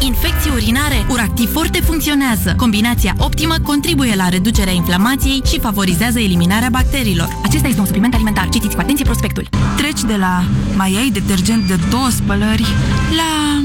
infecții urinare, Uractiv Forte funcționează. Combinația optimă contribuie la reducerea inflamației și favorizează eliminarea bacteriilor. Acesta este un supliment alimentar. Citiți cu atenție prospectul. Treci de la mai ai detergent de 2 spălări la